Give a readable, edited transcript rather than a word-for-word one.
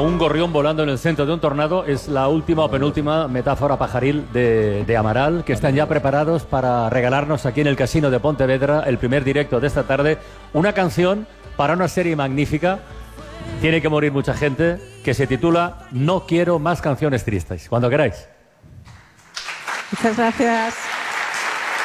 como un gorrión volando en el centro de un tornado, es la última o penúltima metáfora pajaril de Amaral, que están ya preparados para regalarnos aquí en el Casino de Pontevedra, el primer directo de esta tarde, una canción para una serie magnífica, tiene que morir mucha gente, que se titula No quiero más canciones tristes. Cuando queráis. Muchas gracias.